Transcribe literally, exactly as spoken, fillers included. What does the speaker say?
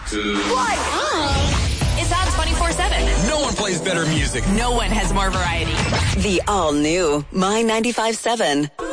What? It's on twenty-four seven. No one plays better music. No one has more variety. The all-new My ninety-five seven.